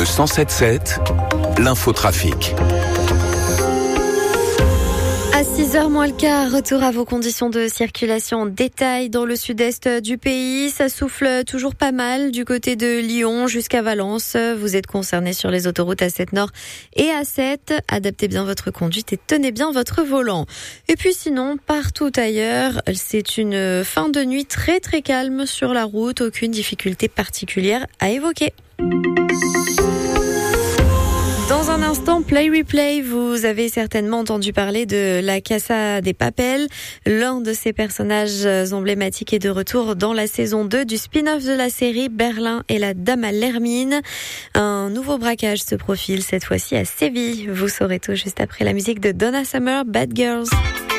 Le 107.7, l'infotrafic. À 6h moins le quart, retour à vos conditions de circulation en détail dans le sud-est du pays. Ça souffle toujours pas mal du côté de Lyon jusqu'à Valence. Vous êtes concernés sur les autoroutes A7 Nord et A7. Adaptez bien votre conduite et tenez bien votre volant. Et puis sinon, partout ailleurs, c'est une fin de nuit très très calme sur la route. Aucune difficulté particulière à évoquer. Dans un instant, Play Replay, vous avez certainement entendu parler de la Casa des Papel. L'un de ses personnages emblématiques est de retour dans la saison 2 du spin-off de la série Berlin et la Dame à l'Hermine. Un nouveau braquage se profile cette fois-ci à Séville. Vous saurez tout juste après la musique de Donna Summer, Bad Girls.